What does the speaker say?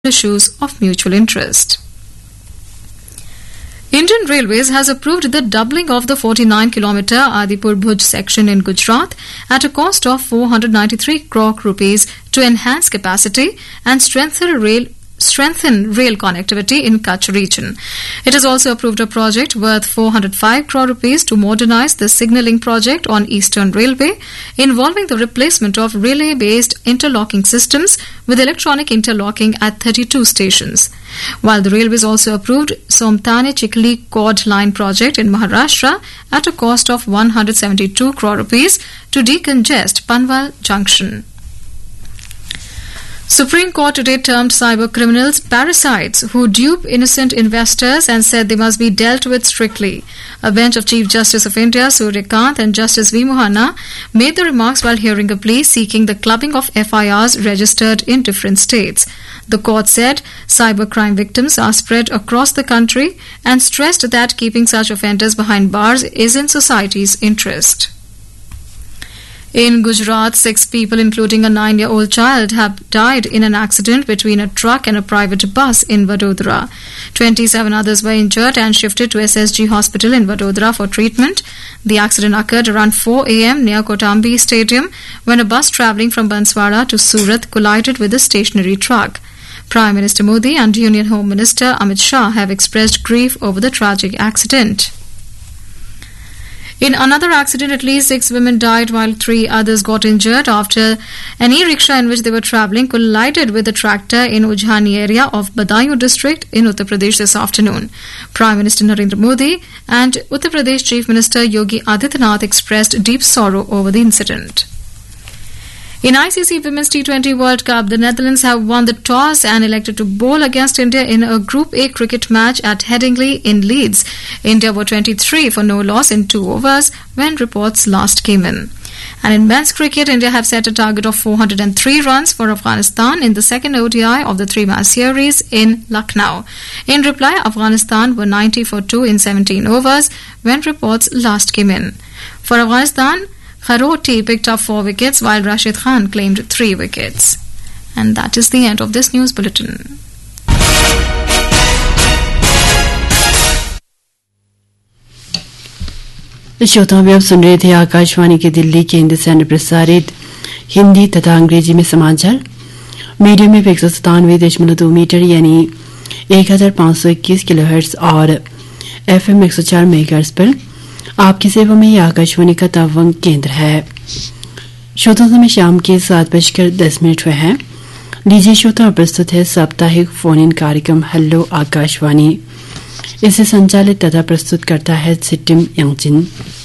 issues of mutual interest. Indian Railways has approved the doubling of the 49-kilometre Adipur-Bhuj section in Gujarat at a cost of 493 crore rupees to enhance capacity and strengthen rail connectivity in Kutch region. It has also approved a project worth 405 crore rupees to modernise the signalling project on Eastern Railway, involving the replacement of relay-based interlocking systems with electronic interlocking at 32 stations. While the Railways also approved Somtane-Chikli Quad Line project in Maharashtra at a cost of 172 crore rupees to decongest Panvel Junction. Supreme Court today termed cyber criminals parasites who dupe innocent investors and said they must be dealt with strictly. A bench of Chief Justice of India, Surya Kant, and Justice V. Mohana made the remarks while hearing a plea seeking the clubbing of FIRs registered in different states. The court said cybercrime victims are spread across the country and stressed that keeping such offenders behind bars is in society's interest. In Gujarat, 6 people, including a 9-year-old child, have died in an accident between a truck and a private bus in Vadodara. 27 others were injured and shifted to SSG Hospital in Vadodara for treatment. The accident occurred around 4 a.m. near Kotambi Stadium when a bus travelling from Banswara to Surat collided with a stationary truck. Prime Minister Modi and Union Home Minister Amit Shah have expressed grief over the tragic accident. In another accident, at least 6 women died while 3 others got injured after an e-rickshaw in which they were travelling collided with a tractor in Ujhani area of Badaयूं district in Uttar Pradesh this afternoon. Prime Minister Narendra Modi and Uttar Pradesh Chief Minister Yogi Adityanath expressed deep sorrow over the incident. In ICC Women's T20 World Cup, the Netherlands have won the toss and elected to bowl against India in a Group A cricket match at Headingley in Leeds. India were 23 for no loss in 2 overs when reports last came in. And in men's cricket, India have set a target of 403 runs for Afghanistan in the second ODI of the 3-match series in Lucknow. In reply, Afghanistan were 90 for 2 in 17 overs when reports last came in. For Afghanistan, Kharoti picked up 4 wickets while Rashid Khan claimed 3 wickets. And that is the end of this news bulletin. श्रोताओं भी आप सुन रहे थे आकाशवाणी के दिल्ली केंद्र से प्रसारित हिंदी तथा अंग्रेजी में समाचार मीडियम में 197.2 मीटर यानी 1521 किलोहर्ट्ज और FM 104 मेगाहर्ट्ज पर आपकी सेवा में यह आकाशवाणी का तवांग केंद्र है। श्रोता समय शाम के 7:10 हुए हैं। लीजिए श्रोता प्रस्तुत है साप्ताहिक फोन इन कार्यक्रम हेलो आकाशवाणी। इसे संचालित तथा प्रस्तुत करता है सिट्टिम यांगजिन।